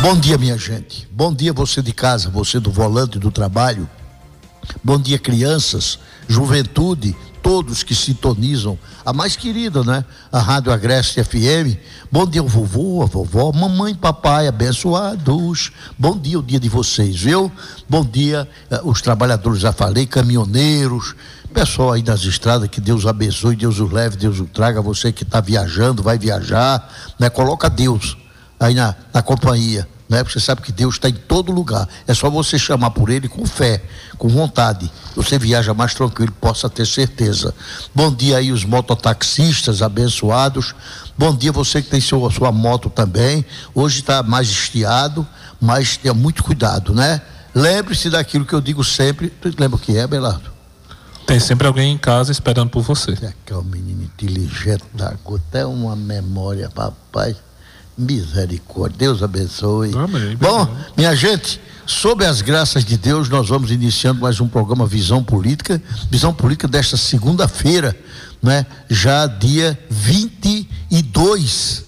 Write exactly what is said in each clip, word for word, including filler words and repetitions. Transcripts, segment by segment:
Bom dia, minha gente. Bom dia, você de casa, você do volante do trabalho. Bom dia, crianças, juventude, todos que sintonizam a mais querida, né? A Rádio Agreste F M. Bom dia, o vovô, a vovó, mamãe, papai, abençoados. Bom dia, o dia de vocês, viu? Bom dia, os trabalhadores, já falei, caminhoneiros, pessoal aí nas estradas, que Deus abençoe, Deus os leve, Deus o traga. Você que está viajando, vai viajar, né? Coloca Deus aí na, na companhia, né? Porque você sabe que Deus está em todo lugar. É só você chamar por Ele com fé, com vontade. Você viaja mais tranquilo, possa ter certeza. Bom dia aí os mototaxistas abençoados. Bom dia você que tem seu, sua moto também. Hoje está mais estiado, mas tenha muito cuidado, né? Lembre-se daquilo que eu digo sempre. Tu lembra o que é, Belardo? Tem sempre alguém em casa esperando por você. É que é um menino inteligente da gota, é uma memória, papai. Misericórdia, Deus abençoe. Amém. Bom, minha gente, sob as graças de Deus, nós vamos iniciando mais um programa Visão Política, Visão Política desta segunda-feira, né? Já dia vinte e dois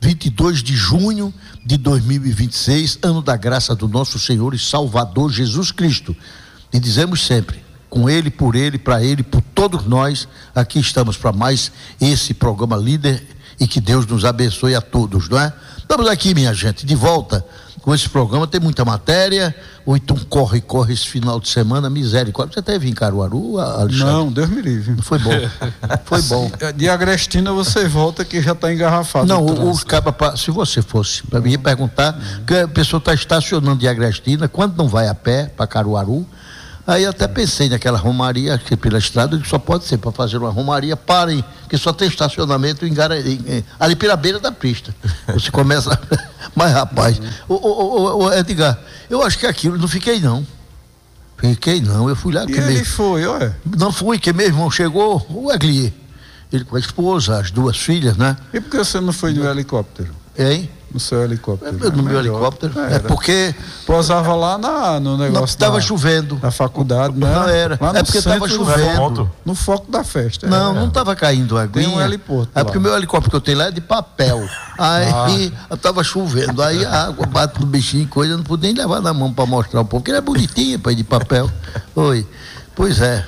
de junho de dois mil e vinte e seis, ano da graça do nosso Senhor e Salvador Jesus Cristo. E dizemos sempre, com Ele, por Ele, para Ele, por todos nós, aqui estamos para mais esse programa líder. E que Deus nos abençoe a todos, não é? Estamos aqui, minha gente, de volta com esse programa. Tem muita matéria. Ou então corre, corre esse final de semana, misericórdia. Você teve em Caruaru, Alexandre? Não, Deus me livre. Foi bom. Foi bom. De Agrestina você volta que já está engarrafado. Não, o, o caba, se você fosse para me perguntar, uhum. que a pessoa está estacionando de Agrestina, quando não vai a pé para Caruaru. Aí eu até pensei naquela romaria aqui pela estrada, que só pode ser para fazer uma romaria, parem, que só tem estacionamento em, em, ali pela beira da pista. Você começa. Mas, rapaz, o, o, o, Edgar, eu acho que aquilo, não fiquei não. Fiquei não, eu fui lá. E que ele meu, foi, ué? Não fui, que meu irmão chegou, o Eglier, ele com a esposa, as duas filhas, né? E por que você não foi no helicóptero? Hein? No seu helicóptero. É, no meu helicóptero. É, é porque. Pousava lá na, no negócio. Estava chovendo. Na faculdade, né? Não era. Lá é porque estava chovendo. No foco da festa. Não, é. não estava caindo a aguinha. Tem um heliporto. É porque o meu helicóptero que eu tenho lá é de papel. Aí estava ah. chovendo. Aí a água bate no bichinho e coisa. Eu não pude nem levar na mão para mostrar um pouco. Porque ele é bonitinho, pai, de papel. Oi. Pois é.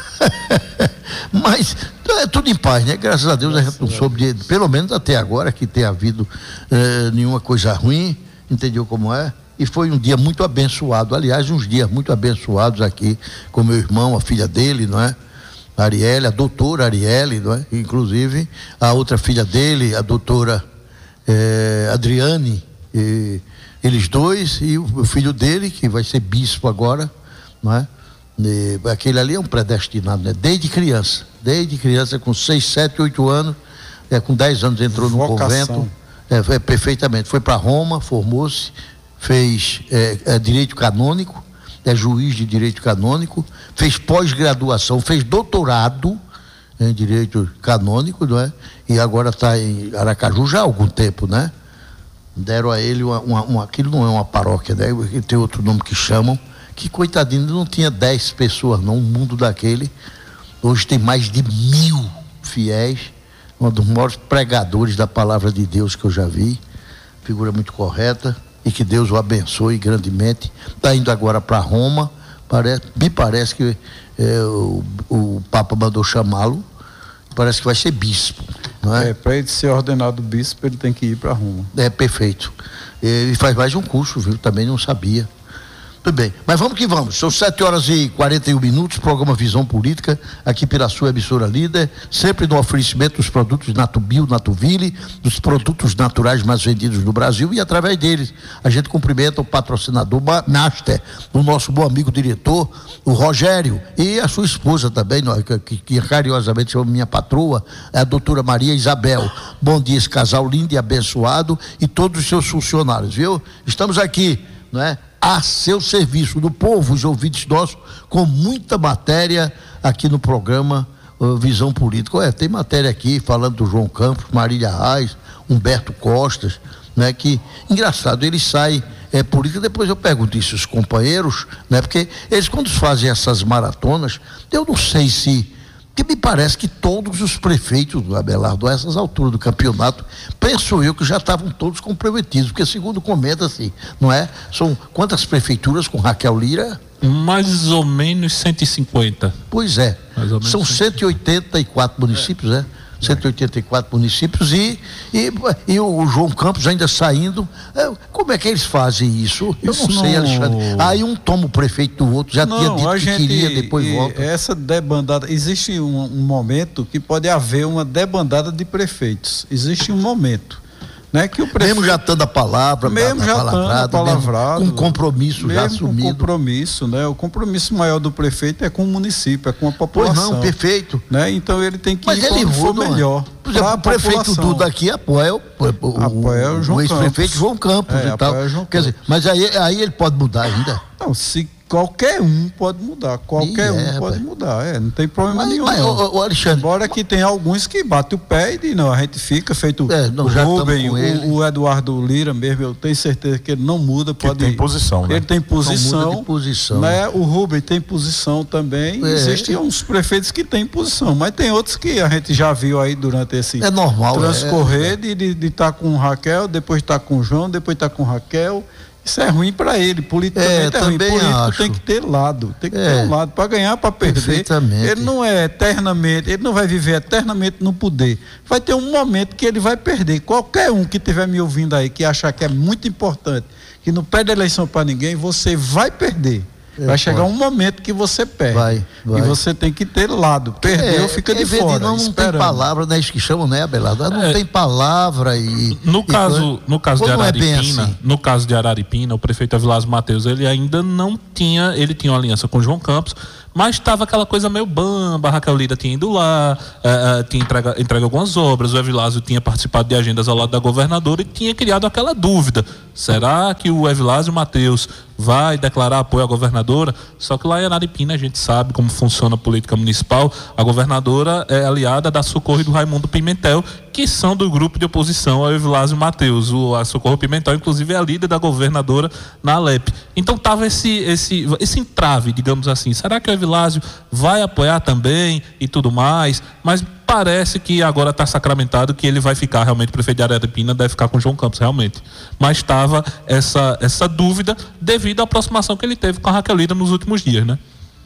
Mas é tudo em paz, né? Graças a Deus a gente não soube, de, pelo menos até agora, que tenha havido eh, nenhuma coisa ruim, entendeu como é? E foi um dia muito abençoado, aliás, uns dias muito abençoados aqui com meu irmão, a filha dele, não é? A Arielle, a doutora Arielle, não é? Inclusive a outra filha dele, a doutora eh, Adriane, e, eles dois, e o, o filho dele, que vai ser bispo agora, não é? E aquele ali é um predestinado, né? Desde criança, desde criança, com seis, sete, oito anos, é, com dez anos entrou no convento, é, é, perfeitamente, foi para Roma, formou-se, fez é, é, direito canônico, é juiz de direito canônico, fez pós-graduação, fez doutorado em direito canônico, não é? E agora está em Aracaju já há algum tempo, né? Deram a ele uma, uma, uma, aquilo não é uma paróquia, né? Tem outro nome que chamam. Que coitadinho, não tinha dez pessoas não, um mundo daquele. Hoje tem mais de mil fiéis, um dos maiores pregadores da palavra de Deus que eu já vi, figura muito correta, e que Deus o abençoe grandemente. Está indo agora para Roma, parece, me parece que é, o, o Papa mandou chamá-lo, parece que vai ser bispo, não é? É, para ele ser ordenado bispo, ele tem que ir para Roma. É, perfeito. Ele faz mais um curso, viu? Também não sabia. Tudo bem, mas vamos que vamos, são sete horas e quarenta e um minutos, programa Visão Política, aqui pela sua emissora líder, sempre no oferecimento dos produtos Natubio, Natuville, dos produtos naturais mais vendidos no Brasil, e através deles, a gente cumprimenta o patrocinador Master, o nosso bom amigo diretor, o Rogério, e a sua esposa também, que, que carinhosamente chama minha patroa, a doutora Maria Isabel. Bom dia, esse casal lindo e abençoado, e todos os seus funcionários, viu? Estamos aqui, não é? A seu serviço do povo, os ouvintes nossos, com muita matéria aqui no programa uh, Visão Política. Ué, tem matéria aqui falando do João Campos, Marília Reis, Humberto Costas, né? Que, engraçado, eles saem é, política, depois eu pergunto isso aos companheiros, né? Porque eles quando fazem essas maratonas, eu não sei se que me parece que todos os prefeitos do Abelardo, a essas alturas do campeonato, penso eu que já estavam todos comprometidos, porque segundo comenta assim, não é? São quantas prefeituras com Raquel Lira? Mais ou menos cento e cinquenta. Pois é, Mais ou menos são cento e oitenta e quatro municípios, né? cento e oitenta e quatro municípios e, e, e o João Campos ainda saindo. Como é que eles fazem isso? Eu Isso não sei, não... Alexandre. Aí um toma o prefeito do outro, já não, tinha dito a que gente, queria, depois e, volta. Essa debandada, existe um, um momento que pode haver uma debandada de prefeitos. Existe um momento. Né, que o prefeito, mesmo já estando a palavra, mesmo já estando palavrado, com compromisso mesmo já assumido. Com compromisso, né? O compromisso maior do prefeito é com o município, é com a população. Pois não, perfeito. Né? Então ele tem que Mas ir ele quando for muda, melhor. Por exemplo, o prefeito Duda aqui apoia o, o, apoia o, João o ex-prefeito João Campos é, e tal. João Quer Campos. dizer, mas aí, aí ele pode mudar ainda. Não, se qualquer um pode mudar, qualquer Ih, um é, pode rapaz. mudar, é, não tem problema Mas, nenhum. mas, não. ô, ô, Alexandre, Embora que tem alguns que batem o pé e dizem, não, a gente fica feito É, não, o já Rubem, tamo com ele. o, o Eduardo Lira mesmo, eu tenho certeza que ele não muda, Que pode tem posição, né? Ele tem posição, Não muda de posição. né? O Rubem tem posição também. É. Existem uns prefeitos que têm posição, mas tem outros que a gente já viu aí durante esse é normal. transcorrer é, de estar de, de tá com o Raquel, depois estar tá com o João, depois estar tá com o Raquel. Isso é ruim para ele, politicamente É, é, ruim. também Político acho. tem que ter lado, tem que É. ter um lado para ganhar, para perder. Perfeitamente. Ele não é eternamente, ele não vai viver eternamente no poder. Vai ter um momento que ele vai perder. Qualquer um que estiver me ouvindo aí, que achar que é muito importante, que não perde eleição para ninguém, você vai perder. É, vai chegar pode. um momento que você perde. Vai, vai. E você tem que ter lado. Perdeu, É, fica de quem vê fora. Não, não tem esperando. palavra, né? Isso que chamam, né, Abelardo? Não É. tem palavra e. No e caso, coisa. no caso de Ou não é bem Araripina, assim? no caso de Araripina, o prefeito Evilásio Mateus, ele ainda não tinha, ele tinha uma aliança com o João Campos, mas estava aquela coisa meio bamba, a Raquel Lira tinha ido lá, eh, eh, tinha entregue, entregue algumas obras, o Evilásio tinha participado de agendas ao lado da governadora e tinha criado aquela dúvida, será que o Evilásio Mateus vai declarar apoio à governadora? Só que lá em Araripina a gente sabe como funciona a política municipal, a governadora é aliada da Socorro e do Raimundo Pimentel, que são do grupo de oposição ao Evilásio Mateus. O, a Socorro Pimentel, inclusive, é a líder da governadora na Alep. Então estava esse, esse, esse entrave, digamos assim. Será que o Evilásio vai apoiar também e tudo mais? Mas parece que agora está sacramentado que ele vai ficar realmente, prefeito de Araripina deve ficar com o João Campos, realmente. Mas estava essa, essa dúvida devido à aproximação que ele teve com a Raquel Lira nos últimos dias, né?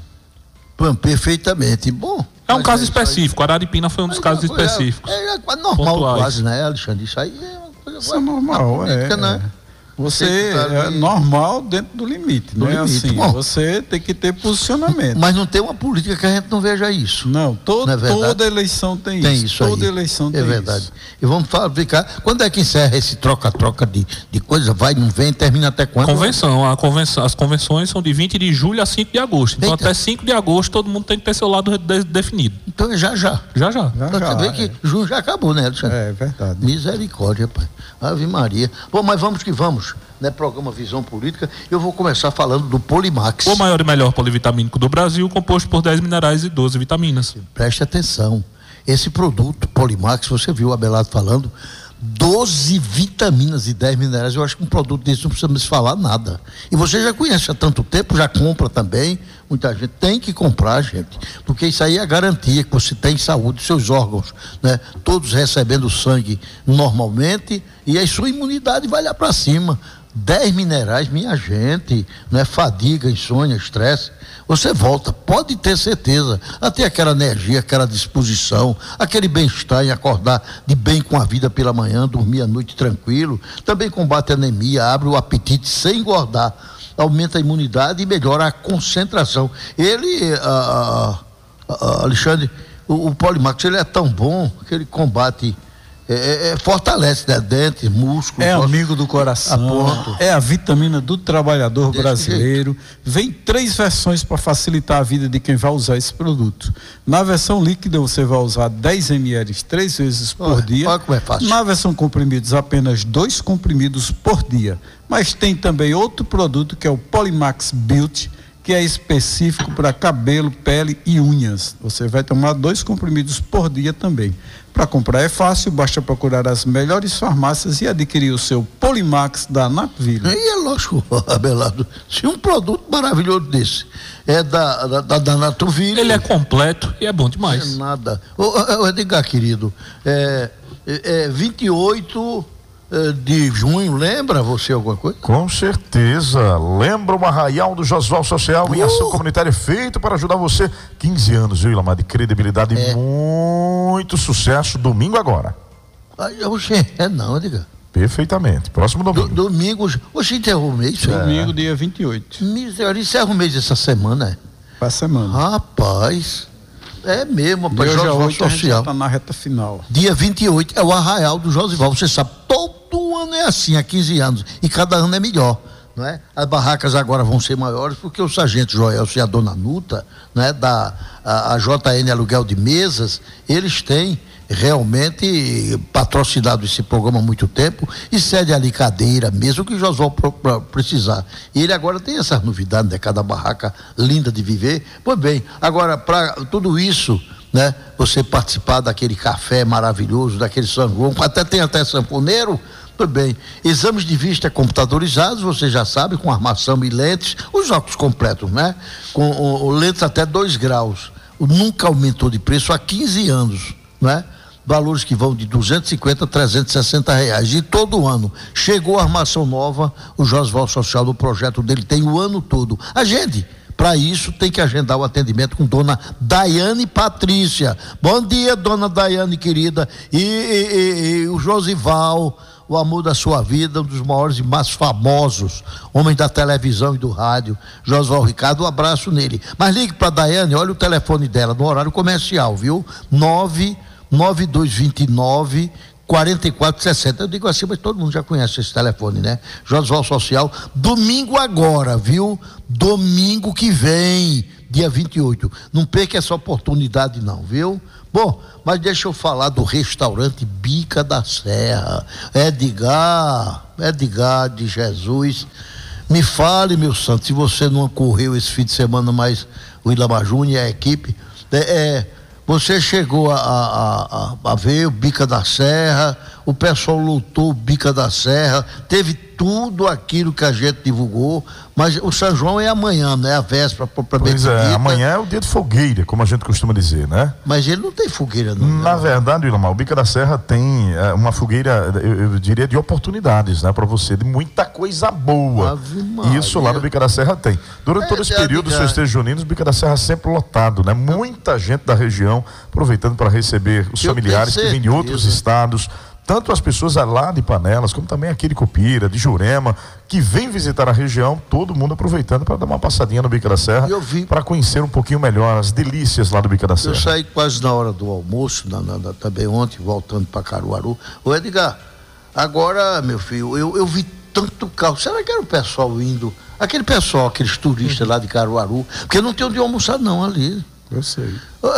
Pô, perfeitamente. Bom. É um mas caso isso aí. específico. Araripina foi um dos Mas casos é, específicos. É, é, é normal pontuais. quase, né, Alexandre? Isso aí é uma coisa. Isso é normal, na política, é. né? Você Tem que tá é ali- normal dentro do limite, Do não é limite. assim. Bom. Você tem que ter posicionamento. Mas não tem uma política que a gente não veja isso. Não, to, Não é verdade? toda eleição tem, Tem isso. isso Toda aí. eleição tem É verdade. isso. E vamos fa- ficar. Quando é que encerra esse troca-troca de, de coisa? Vai, não vem, termina até quando? Convenção, a convenção, as convenções são de vinte de julho a cinco de agosto. Então Eita. até cinco de agosto todo mundo tem que ter seu lado de- definido. Então é já já. Já já. Já, Então, já, você vê é. que junho já acabou, né, Alexandre? É verdade. Misericórdia, pai. Ave Maria. Bom, mas vamos que vamos, né? Programa Visão Política. Eu vou começar falando do Polimax. O maior e melhor polivitamínico do Brasil, composto por dez minerais e doze vitaminas. Preste atenção. Esse produto, Polimax, você viu o Abelardo falando, doze vitaminas e dez minerais. Eu acho que um produto desse não precisa me falar nada. E você já conhece há tanto tempo, já compra também. Muita gente tem que comprar, gente, porque isso aí é a garantia que você tem saúde, seus órgãos, né? Todos recebendo sangue normalmente e a sua imunidade vai lá para cima. dez minerais, minha gente, não é fadiga, insônia, estresse. Você volta, pode ter certeza, até aquela energia, aquela disposição, aquele bem-estar em acordar de bem com a vida pela manhã, dormir a noite tranquilo. Também combate a anemia, abre o apetite sem engordar, aumenta a imunidade e melhora a concentração. Ele, ah, ah, Alexandre, o, o Polimax, ele é tão bom que ele combate, é, é, fortalece, né, dentes, músculos. É ossos. amigo do coração, A ponto. é a vitamina do trabalhador Desse brasileiro. Vem três versões para facilitar a vida de quem vai usar esse produto. Na versão líquida você vai usar dez mililitros três vezes por Olha, dia. olha como é fácil. Na versão comprimidos, apenas dois comprimidos por dia. Mas tem também outro produto que é o Polimax Beauty, que é específico para cabelo, pele e unhas. Você vai tomar dois comprimidos por dia também. Para comprar é fácil, basta procurar as melhores farmácias e adquirir o seu Polimax da Natville. E é lógico, Abelardo, se um produto maravilhoso desse é da, da, da, da Natville... Ele é completo e é bom demais. Não é nada. Ô, ô, Edgar, querido, é, é, é vinte e oito de junho, lembra você alguma coisa? Com certeza, lembra o Arraial do Josval Social uh. em ação comunitária feito para ajudar você. quinze anos, viu, Ilamar, de credibilidade e é. muito sucesso, domingo agora. Ai, oxe, é não, diga. Perfeitamente, próximo domingo. Do, domingo, hoje encerrou o mês? É. Domingo, dia vinte e oito. Miséria, encerra o mês essa semana, é? Para semana. Rapaz... É mesmo, rapaz, Josival Social. A gente já tá na reta final. Dia vinte e oito é o Arraial do Josival. Você sabe, todo ano é assim, há quinze anos. E cada ano é melhor, não é? As barracas agora vão ser maiores, porque o sargento Joelcio e a dona Nuta, né, da a, a J N Aluguel de Mesas, eles têm realmente patrocinado esse programa há muito tempo e cede ali cadeira, mesmo que o Josval precisar. E ele agora tem essas novidades, né? Cada barraca linda de viver. Pois bem, agora, para tudo isso, né? Você participar daquele café maravilhoso, daquele São João, até tem até sanfoneiro. Tudo bem. Exames de vista computadorizados, você já sabe, com armação e lentes, os óculos completos, né? Com o, o lentes até dois graus. Nunca aumentou de preço há quinze anos, né? Valores que vão de duzentos e cinquenta a trezentos e sessenta reais. E todo ano chegou a armação nova, o Josval Social do projeto dele tem o ano todo. Agende. Para isso tem que agendar o atendimento com dona Daiane Patrícia. Bom dia, dona Daiane querida. E, e, e, e o Josival, o amor da sua vida, um dos maiores e mais famosos homens da televisão e do rádio, Josval Ricardo, um abraço nele. Mas ligue para Daiane, olha o telefone dela no horário comercial, viu? nove nove dois dois nove, quatro quatro seis zero. Eu digo assim, mas todo mundo já conhece esse telefone, né? Josval Social, domingo agora, viu? Domingo que vem, dia vinte e oito. Não perca essa oportunidade não, viu? Bom, mas deixa eu falar do restaurante Bica da Serra. Edgar, Edgar de Jesus, me fale, meu santo, se você não correu esse fim de semana, mas o Ilamar Júnior e a equipe, é... é você chegou a, a, a, a ver o Bica da Serra, o pessoal lutou o Bica da Serra, teve tudo aquilo que a gente divulgou, mas o São João é amanhã, né? A véspera propriamente dita. Pois é, amanhã é o dia de fogueira, como a gente costuma dizer, né? Mas ele não tem fogueira, não. Na não. verdade, Ilamar, o Bica da Serra tem é, uma fogueira, eu, eu diria, de oportunidades, né? Para você, de muita coisa boa. Isso lá no Bica da Serra tem. Durante é, todo esse período dos festejos juninos, o Bica da Serra sempre lotado, né? Muita gente da região aproveitando para receber os eu familiares que vêm de outros estados. Tanto as pessoas lá de Panelas, como também aqui de Cupira, de Jurema, que vem visitar a região, todo mundo aproveitando para dar uma passadinha no Bica da Serra, para conhecer um pouquinho melhor as delícias lá do Bica da Serra. Eu saí quase na hora do almoço, na, na, na, também ontem, voltando para Caruaru. Ô Edgar, agora, meu filho, eu, eu vi tanto carro. Será que era o pessoal indo, aquele pessoal, aqueles turistas lá de Caruaru, porque não tem onde almoçar não ali. Eu sei.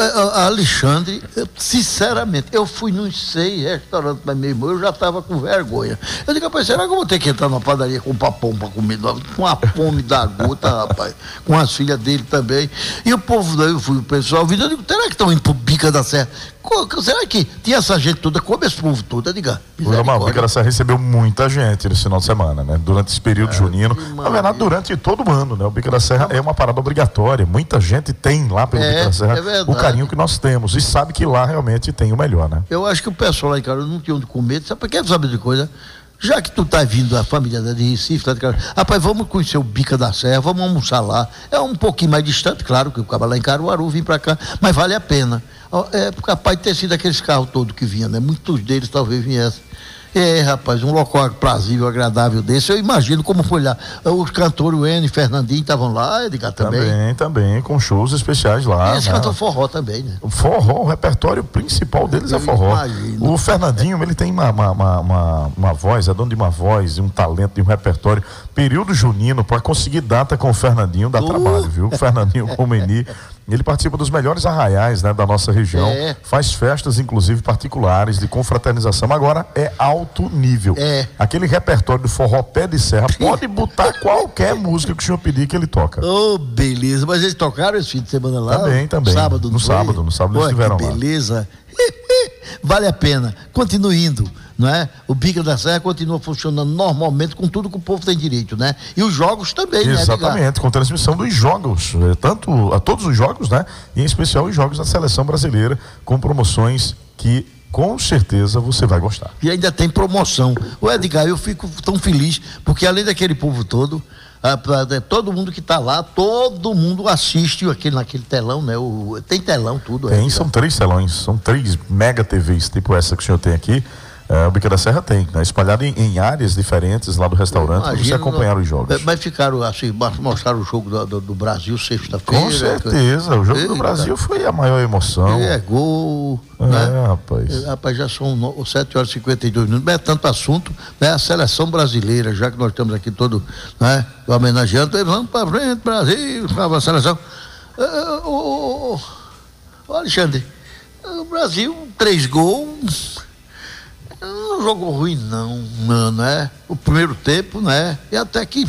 Alexandre, eu, sinceramente, eu fui nos seis restaurantes, mas mesmo eu já estava com vergonha. Eu digo, rapaz, será que eu vou ter que entrar numa padaria com pão para comer? Com a fome da gota, rapaz, com as filhas dele também. E o povo, daí eu fui o pessoal, eu digo, será que estão indo pro Bica da Serra? Será que tinha essa gente toda, como esse povo todo? Eu digo, o Bica da Serra recebeu muita gente nesse final de semana, né? Durante esse período é, junino. Na verdade, durante todo o ano, né? O Bica da Serra é uma parada obrigatória. Muita gente tem lá pelo é, Bica da Serra é o carinho que nós temos e sabe que lá realmente tem o melhor, né? Eu acho que o pessoal lá em Caruaru não tinha onde comer. Sabe por que saber de coisa? Já que tu tá vindo, a família de Recife, tá de Caruaru, rapaz, vamos conhecer o Bica da Serra, vamos almoçar lá. É um pouquinho mais distante, claro, que eu ficava lá em Caruaru, vim pra cá, mas vale a pena. É capaz de ter sido aqueles carros todos que vinham, né? Muitos deles talvez viessem. É, rapaz, um local aprazível, agradável desse, eu imagino como foi lá. Os cantores, o N e Fernandinho estavam lá, Edgar, também. Também, também, com shows especiais lá. E esse né? cantor forró também, né? O forró, o repertório principal deles eu é forró. Imagino. O Fernandinho, ele tem uma, uma, uma, uma, uma voz, é dono de uma voz, um talento, de um repertório. Período junino, para conseguir data com o Fernandinho, dá uh. trabalho, viu? O Fernandinho com o Meni Ele participa dos melhores arraiais, né, da nossa região. É. Faz festas, inclusive, particulares de confraternização. Agora é alto nível. É. Aquele repertório do forró pé de serra, pode botar qualquer música que o senhor pedir que ele toca. Ô, oh, beleza. Mas eles tocaram esse fim de semana lá? Também, também. Sábado, no foi? sábado, no sábado eles estiveram lá. Beleza. Vale a pena. Continue indo, não é? O Bica da Serra continua funcionando normalmente com tudo que o povo tem direito, né? E os jogos também, né? Exatamente, com transmissão dos jogos, tanto a todos os jogos, né? E em especial os jogos da seleção brasileira, com promoções que com certeza você vai gostar. E ainda tem promoção. O Edgar, eu fico tão feliz, porque além daquele povo todo, ah, todo mundo que está lá, todo mundo assiste aquele, naquele telão, né? O, tem telão, tudo. Tem, Edgar. São três telões, são três mega T Vs, tipo essa que o senhor tem aqui. É, o Bica da Serra tem, né? Espalhado em, em áreas diferentes lá do restaurante para você acompanhar não, os jogos. Mas ficaram assim, mostraram o jogo do, do, do Brasil sexta-feira. Com certeza, o jogo Eita. do Brasil foi a maior emoção. É, gol. É, né? rapaz. É, rapaz, já são sete horas e cinquenta e dois minutos, não é tanto assunto, né? A seleção brasileira, já que nós estamos aqui todo, né, homenageando, vamos para frente, Brasil, para a seleção. Uh, uh, uh, uh, Alexandre, o Brasil, três gols. Não jogou ruim não, não, né? O primeiro tempo, né? E até que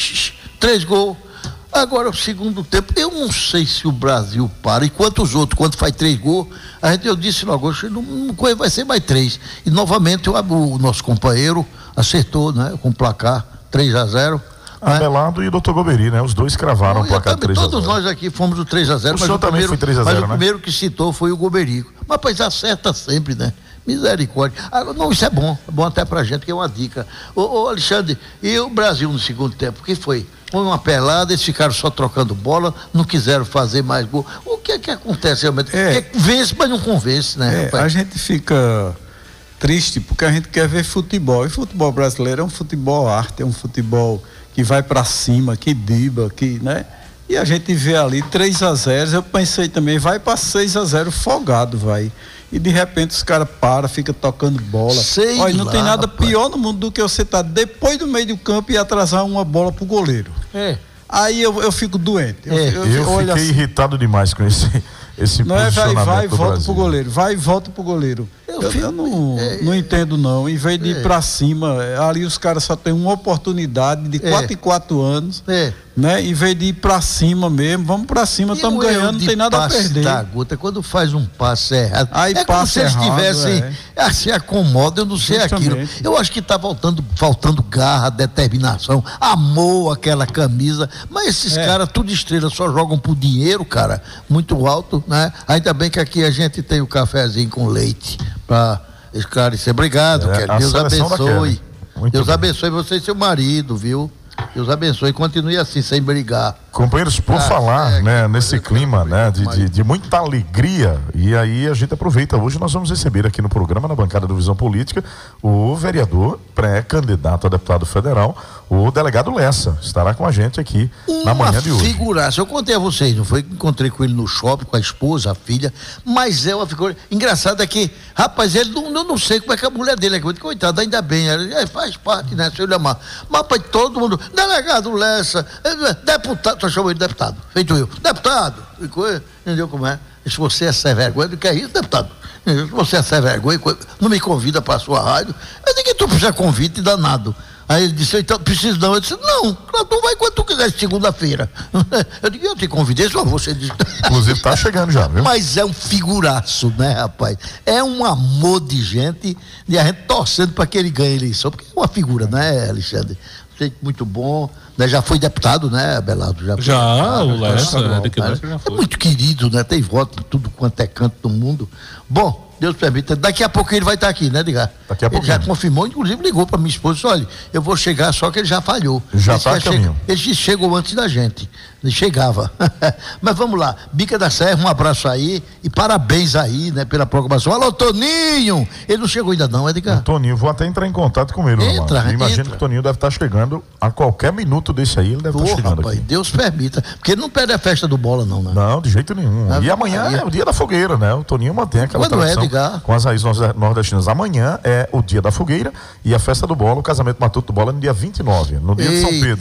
três gols. Agora o segundo tempo, eu não sei se o Brasil para. E quantos outros, quando faz três gols, a gente, eu disse logo, não, não vai ser mais três. E novamente o, o nosso companheiro acertou, né? Com o placar três a zero. Abelardo, né? E o doutor Goberi, né? Os dois cravaram o placar três a zero. Todos nós aqui fomos o três a zero. O senhor também foi três a zero, mas né? o primeiro que citou foi o Goberi. Mas pois acerta sempre, né? Misericórdia. Agora, não, isso é bom, é bom até pra gente, que é uma dica. Ô, ô Alexandre, e o Brasil no segundo tempo, o que foi? Foi uma pelada, eles ficaram só trocando bola, não quiseram fazer mais gol. O que é que acontece realmente? É, é, vence, mas não convence, né? É, a gente fica triste porque a gente quer ver futebol. E futebol brasileiro é um futebol arte, é um futebol que vai pra cima, que diba, que, né? E a gente vê ali três a zero, eu pensei também, vai pra seis a zero folgado, vai. E de repente os caras param, ficam tocando bola. Sei Olha, não lá, tem nada rapaz. pior no mundo do que você estar tá depois do meio do campo e atrasar uma bola pro goleiro. É. Aí eu, eu fico doente. Eu, É. eu, Eu, eu olho fiquei assim, irritado demais com esse, esse não é vai, posicionamento vai e do volta Brasil. pro goleiro, vai e volta pro goleiro. Eu Eu, fico- eu não, é, não entendo não. Em vez de é. ir pra cima, ali os caras só têm uma oportunidade de É. quatro em quatro anos, É. né? Em vez de ir pra cima mesmo, vamos pra cima, estamos E o erro ganhando, não de tem nada a passe perder. da gota, quando faz um passe errado, Aí é como passe se eles errado, tivessem, é. se acomoda, eu não sei aquilo. Justamente. Eu acho que está faltando, faltando garra, determinação, amor àquela camisa, mas esses É. caras, tudo estrela, só jogam por dinheiro, cara, muito alto, né? Ainda bem que aqui a gente tem o cafezinho com leite para esclarecer. Obrigado, É, Kelly. a Deus seleção da abençoe. Kelly. Muito Deus bem. abençoe você e seu marido, viu? Deus abençoe, continue assim, sem brigar. Companheiros, por Ah, falar, é, né, que nesse coisa clima, boa, né, de, mas- de, de muita alegria, e aí a gente aproveita. Hoje nós vamos receber aqui no programa, na bancada do Visão Política, o vereador pré-candidato a deputado federal, o delegado Lessa, estará com a gente aqui na manhã de hoje. Figuraça. Eu contei a vocês, não foi? Encontrei com ele no shopping, com a esposa, a filha, mas é uma figura. Engraçado é que, rapaz, ele não, eu não sei como é que a mulher dele é. Coitada, ainda bem, ele é, faz parte, né? Se eu lhe amar. Mas, rapaz, todo mundo, delegado Lessa, deputado, só chamo ele de deputado, feito eu, deputado, entendeu como é? Se você é sem vergonha, do que é isso, deputado? Se você é sem vergonha, não me convida para a sua rádio, eu digo que tu precisa convite danado. Aí ele disse, então, preciso não. Eu disse, não, tu vai quando tu quiser, segunda-feira. Eu digo, eu te convidei, só você disse. Inclusive tá chegando já, viu? Mas é um figuraço, né, rapaz? É um amor de gente, e a gente torcendo para que ele ganhe a eleição, porque é uma figura, né, Alexandre? Sei, muito bom, né? Já foi deputado, né, Abelardo? Já, foi Já, deputado, o Lessa, tá bom, é, de que mas Lessa já foi. é muito querido, né? Tem voto em tudo quanto é canto do mundo. Bom, Deus permita, daqui a pouco ele vai estar aqui, né, Edgar? Daqui a ele pouquinho. já confirmou, inclusive ligou para minha esposa, disse, olha, eu vou chegar, só que ele já falhou. Já Ele tá a disse que caminho. Ele disse, chegou antes da gente, ele chegava. Mas vamos lá, Bica da Serra, um abraço aí e parabéns aí, né, pela programação. Alô, Toninho! Ele não chegou ainda não, Edgar? O Toninho, vou até entrar em contato com ele, Entra, Romano. Imagino entra. que o Toninho deve estar chegando a qualquer minuto desse aí, ele deve Ô, estar chegando rapaz, aqui. Deus permita, porque ele não perde a festa do bola não, né? Não, de jeito nenhum. Ave E amanhã Maria. é o dia da fogueira, né? O Toninho mantém aquela Quando é, tradição Edgar? com as raízes nord- nordestinas. Amanhã é o dia da fogueira e a festa do bola, o casamento matuto do bola é no dia vinte e nove, no dia de São Pedro. Eita,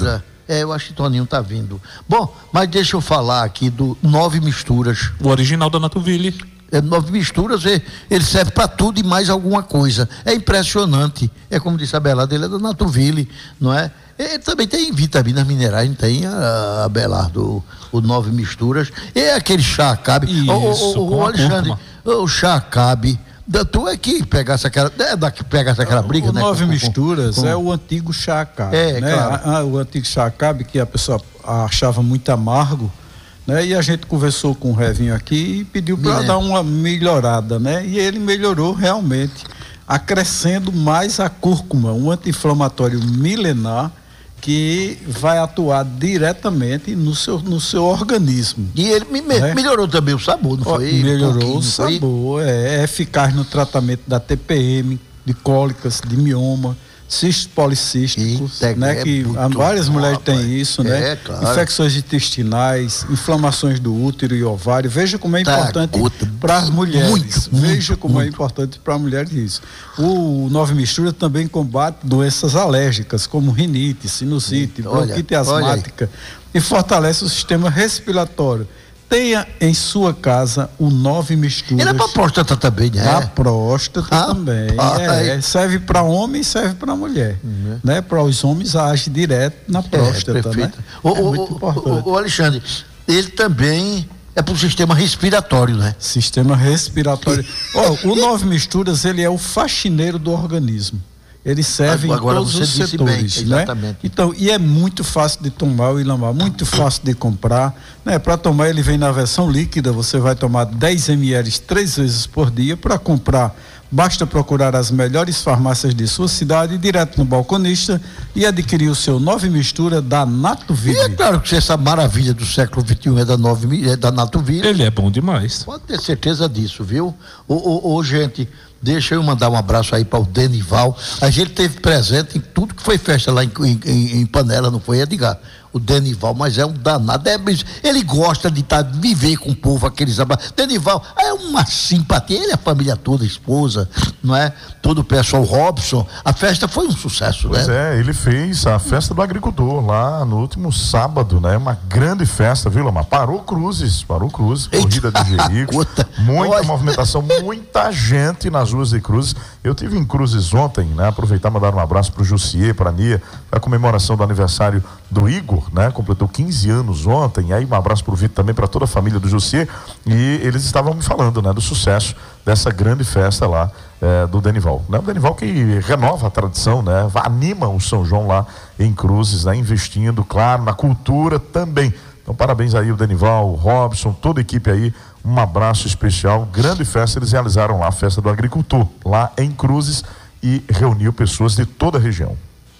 É, eu acho que Toninho tá vindo. Bom, mas deixa eu falar aqui do Nove Misturas. O original da Natuville. É, Nove Misturas, ele, ele serve para tudo e mais alguma coisa. É impressionante. É como disse a Abelardo, ele é da Natuville, não é? Ele também tem vitaminas minerais, tem a, a Abelardo, o, o Nove Misturas. É aquele chá Acabe. Isso, o, o, o Alexandre, o chá Acabe. Da tu é que pegasse aquela, é da que pegasse aquela briga, o né? Nove com, Misturas com, com... é o antigo chá Acabe, é, né? claro. a, a, o antigo chá Acabe que a pessoa achava muito amargo, né? E a gente conversou com o Revinho aqui e pediu para dar uma melhorada, né? E ele melhorou realmente, acrescendo mais a cúrcuma, um anti-inflamatório milenar que vai atuar diretamente no seu, no seu organismo. E ele me, né? melhorou também o sabor, não foi? Melhorou um o sabor, é, é eficaz no tratamento da T P M, de cólicas, de mioma, cistos policísticos, Eita, né? é Que várias bom, mulheres rapaz. têm isso, né? É, claro. Infecções intestinais, inflamações do útero e ovário. Veja como é Tá, importante gota. para as mulheres. Muito, Veja muito, como muito. é importante para as mulheres isso. O Nove Mistura também combate doenças alérgicas, como rinite, sinusite, Olha, bronquite olha asmática, e fortalece o sistema respiratório. Tenha em sua casa o Nove Misturas. Ele é para próstata também, né? Da próstata Ah, também. pai. É, serve para homem e serve para mulher. Uhum. Né? Para os homens age direto na próstata. É, perfeito. Né? O, é o, muito o, importante. o, o Alexandre, ele também é para o sistema respiratório, né? Sistema respiratório. Ó, o Nove Misturas, ele é o faxineiro do organismo. Ele serve Agora em todos você os disse setores, bem, né? exatamente. Então, e é muito fácil de tomar o Ilamar, muito fácil de comprar, né? Para tomar ele vem na versão líquida, você vai tomar dez mililitros três vezes por dia. Para comprar, basta procurar as melhores farmácias de sua cidade, direto no balconista, e adquirir o seu Nove Mistura da Natuville. E é claro que essa maravilha do século vinte e um é da, Nove, é da Natuville. Ele é bom demais. Pode ter certeza disso, viu? Ô, ô, ô, gente, deixa eu mandar um abraço aí para o Denival. A gente teve presente em tudo que foi festa lá em, em, em Panela, não foi, Edgar? O Denival, mas é um danado. É, ele gosta de tá, viver com o povo, aqueles abraços. Denival é uma simpatia, ele, a família toda, a esposa, não é? Todo o pessoal, Robson. A festa foi um sucesso, pois né? Pois é, ele fez a festa do agricultor lá no último sábado, né? Uma grande festa, viu, Lamar? Parou cruzes, parou cruzes, corrida de veículos, muita Olha. movimentação, muita gente nas ruas de Cruzes. Eu tive em Cruzes ontem, né? Aproveitar e mandar um abraço pro Jussier, pra Nia, a comemoração do aniversário do Igor, né? Completou quinze anos ontem, aí um abraço pro Vitor também, para toda a família do Jussier, e eles estavam me falando, né? Do sucesso dessa grande festa lá é, do Denival, né? O Denival que renova a tradição, né? Anima o São João lá em Cruzes, né? Investindo, claro, na cultura também. Então parabéns aí o Denival, o Robson, toda a equipe aí, um abraço especial, grande festa, eles realizaram lá a festa do agricultor, lá em Cruzes, e reuniu pessoas de toda a região.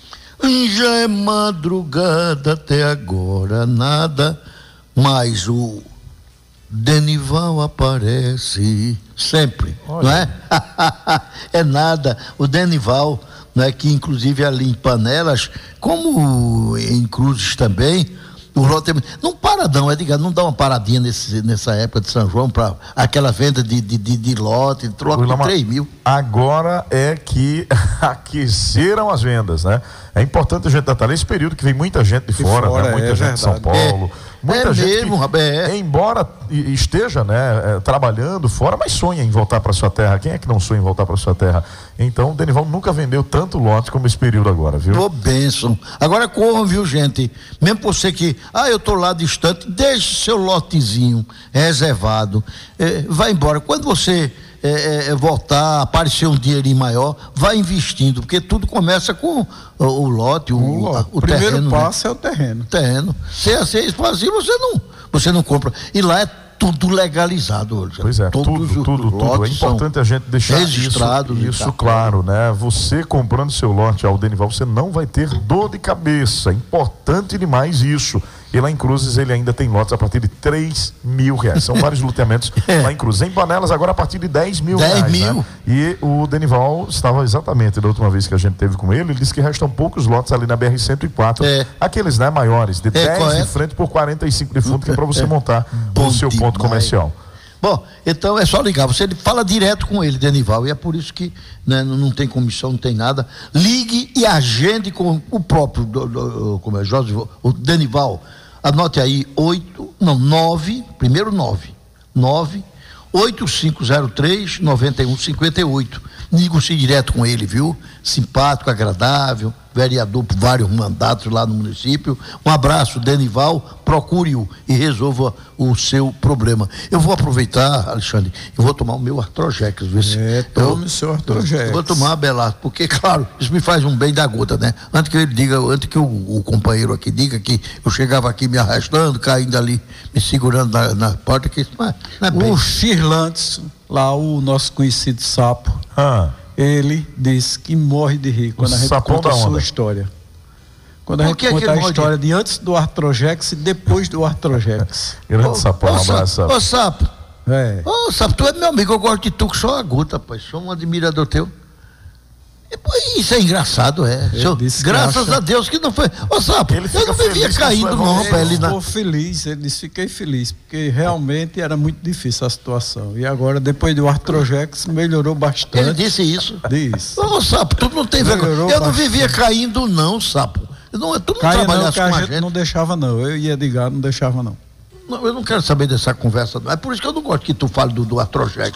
Já é madrugada até agora, nada, mas o Denival aparece sempre, Olha. não é? É nada, o Denival, não é, que inclusive ali em Panelas, como em Cruzes também, o lote não para não, Edgar, não dá uma paradinha nesse, nessa época de São João para aquela venda de, de, de, de lote, de lote de três mil. Agora é que aqueceram as vendas, né? É importante a gente detalhar esse período que vem muita gente de, de fora, fora, né? Muita é gente de São Paulo. É. Muita é gente mesmo, que, rapaz, é. embora esteja, né, trabalhando fora, mas sonha em voltar para sua terra. Quem é que não sonha em voltar para sua terra? Então, o Denival nunca vendeu tanto lote como esse período agora, viu? Ô, bênção. Agora corram, viu, gente? Mesmo você que, ah, eu tô lá distante, deixe seu lotezinho reservado. É, vai embora. Quando você é, é, voltar, aparecer um dinheirinho maior, vai investindo, porque tudo começa com o, o lote, o, o, lote. o, o primeiro terreno. passo né? é o terreno. Terreno. Se é assim, assim, você não, você não compra. E lá é tudo legalizado. Pois é, Todos tudo, os tudo, tudo. É importante a gente deixar registrado isso, isso claro, né? Você comprando seu lote ao Denival, você não vai ter dor de cabeça. É importante demais isso. E lá em Cruzes ele ainda tem lotes a partir de três mil reais. São vários loteamentos é. lá em Cruzes. Em Panelas agora a partir de dez mil dez reais. mil. Né? E o Denival estava exatamente da última vez que a gente teve com ele, ele disse que restam poucos lotes ali na B R cento e quatro. É. Aqueles, né, maiores, de é, dez correto. de frente por quarenta e cinco de fundo, que é para você é. montar Bom o seu demais. ponto comercial. Bom, então é só ligar, você fala direto com ele, Denival, e é por isso que, né, não tem comissão, não tem nada. Ligue e agende com o próprio, do, do, como é, Jorge, o Denival. Anote aí, oito, não, nove, primeiro nove, nove, oito cinco zero três, nove um cinco oito. Ligue-se direto com ele, viu? Simpático, agradável, vereador por vários mandatos lá no município. Um abraço, Denival, procure-o e resolva o seu problema. Eu vou aproveitar, Alexandre, eu vou tomar o meu Artrojex, ver se é, tome o seu Artrojex. Eu vou tomar, Belardo, porque, claro, isso me faz um bem da gota, né? Antes que ele diga, antes que o, o companheiro aqui diga que eu chegava aqui me arrastando, caindo ali, me segurando na, na porta, que isso não é, não é bem. O Firlantes, lá o nosso conhecido sapo, ah. ele disse que morre de rir quando o a gente conta a sua história. Quando a gente conta é a história de... de antes do Artrojex e depois do Artrojex. Grande Sapão, um abraço. Ô, Sapo. É. Ô, Sapo, tu é meu amigo, eu gosto de tu que só aguta, rapaz. Sou um admirador teu. E, pô, isso é engraçado, é. Eu, graças acha... a Deus que não foi. Ô, Sapo, ele eu não vivia caindo, não, pra ele. Ele ficou feliz, ele disse, fiquei feliz, porque realmente era muito difícil a situação. E agora, depois do Artrojex, melhorou bastante. Ele disse isso? Disse. Ô, Sapo, tu não tem vergonha. Eu bastante. Não vivia caindo, não, Sapo. Eu não, tu não Caia trabalhasse não, com a, a gente, gente. Não deixava, não. Eu ia Edgar, não deixava, não. Não, eu não quero saber dessa conversa, não. É por isso que eu não gosto que tu fale do, do Artrojex.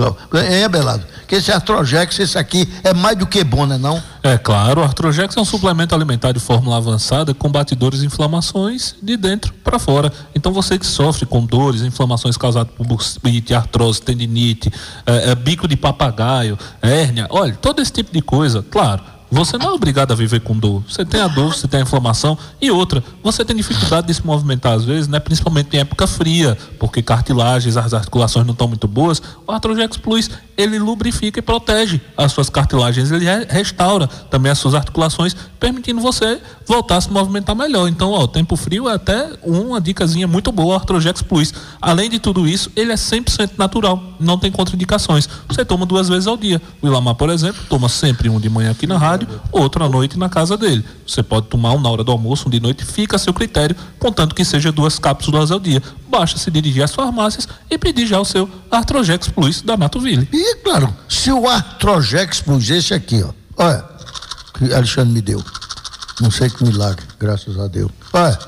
É, é, Belado? Que esse Artrojex, esse aqui, é mais do que bom, né, não? É claro, o Artrojex é um suplemento alimentar de fórmula avançada que combate dores e inflamações de dentro para fora. Então você que sofre com dores, inflamações causadas por bursite, artrose, tendinite, é, é, bico de papagaio, hérnia, olha, todo esse tipo de coisa, claro. Você não é obrigado a viver com dor. Você tem a dor, você tem a inflamação. E outra, você tem dificuldade de se movimentar às vezes, né? Principalmente em época fria, porque cartilagens, as articulações não estão muito boas. O Artrojex Plus, ele lubrifica e protege as suas cartilagens. Ele restaura também as suas articulações, permitindo você voltar a se movimentar melhor. Então, ó, o tempo frio é até uma dicasinha muito boa, o Artrojex Plus. Além de tudo isso, ele é cem por cento natural, não tem contraindicações. Você toma duas vezes ao dia. O Ilamar, por exemplo, toma sempre um de manhã aqui na rádio, outro à noite na casa dele. Você pode tomar um na hora do almoço, um de noite, fica a seu critério, contanto que seja duas cápsulas ao dia. Basta se dirigir às farmácias e pedir já o seu Artrojex Plus da Natoville. E claro, se o Artrojex Plus, esse aqui, ó, olha, que Alexandre me deu, não sei que milagre, graças a Deus, olha,